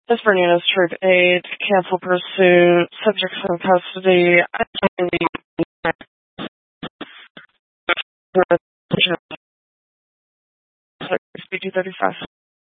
Miss Bernina's troop aide, cancel pursuit, subjects in custody, speed 235.